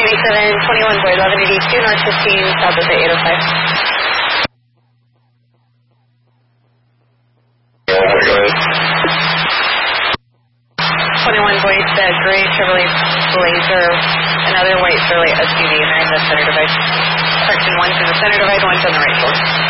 21 boy, 1182, north 15, south of the 805. 21 boy, gray Chevrolet Blazer, another white Chevrolet SUV, and they're in the center divide. Correction, one's in the center divide, one's on the right shoulder.